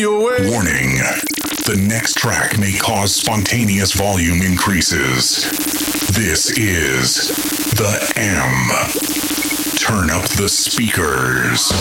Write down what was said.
your way. Warning. The next track may cause spontaneous volume increases. This is The M. Turn up the speakers.